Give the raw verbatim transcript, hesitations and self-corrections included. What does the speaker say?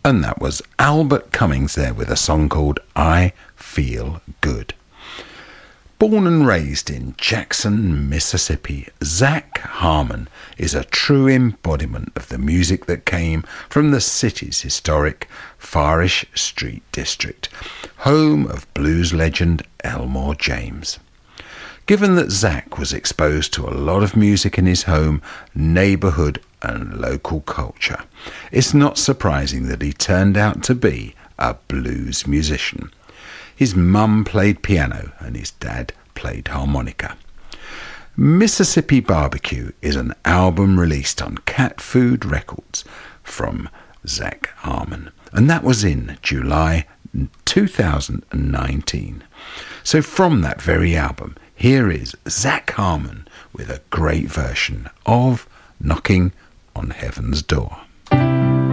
And that was Albert Cummings there with a song called I Feel Good. Born and raised in Jackson, Mississippi, Zac Harmon is a true embodiment of the music that came from the city's historic Farish Street district, home of blues legend Elmore James. Given that Zac was exposed to a lot of music in his home, neighbourhood and local culture, it's not surprising that he turned out to be a blues musician. His mum played piano and his dad played harmonica. Mississippi Barbecue is an album released on Cat Food Records from Zac Harmon, and that was in July two thousand nineteen. So from that very album, here is Zac Harmon with a great version of Knocking on Heaven's Door.